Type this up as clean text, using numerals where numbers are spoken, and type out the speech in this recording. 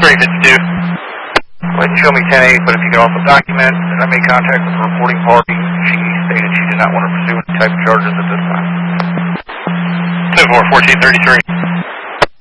352. Go ahead and show me 10-8, but if you can also document that I made contact with the reporting party, she stated she did not want to pursue any type of charges at this time. 10-4, 1433.